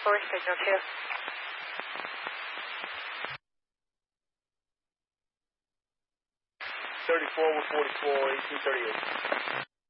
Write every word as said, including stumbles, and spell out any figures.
four, signal two. thirty-four, one forty-four, eighteen thirty-eight.